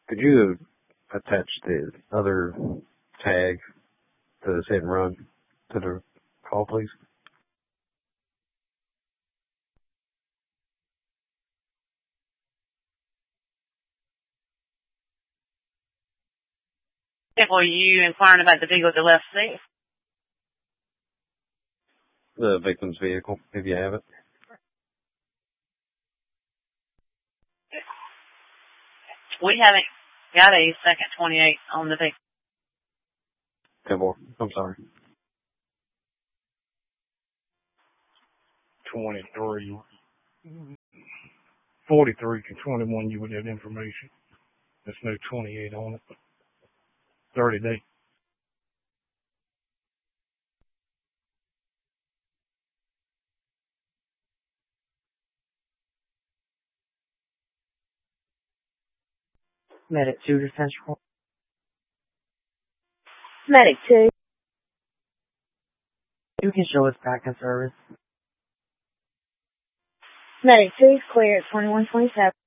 Could you attach the other tag to the hit and run to the call, please? Were you inquiring about the vehicle at the left seat? The victim's vehicle, if you have it. We haven't got a second 28 on the vehicle. 10-4. I'm sorry. 23. 43 to 21, you would have information. There's no 28 on it. 30 days. Medic 2 to Central. Medic 2. You can show us back in service. Medic 2 is clear at 2127.